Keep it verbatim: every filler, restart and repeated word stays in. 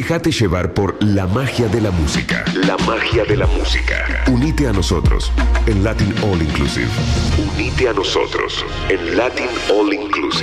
Déjate llevar por la magia de la música. La magia de la música. Unite a nosotros en Latin All Inclusive. Unite a nosotros en Latin All Inclusive.